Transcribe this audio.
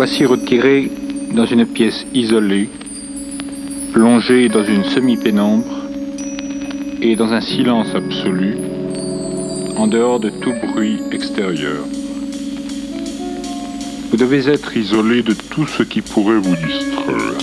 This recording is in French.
voici retiré dans une pièce isolée, plongé dans une semi-pénombre et dans un silence absolu, en dehors de tout bruit extérieur. Vous devez être isolé de tout ce qui pourrait vous distraire.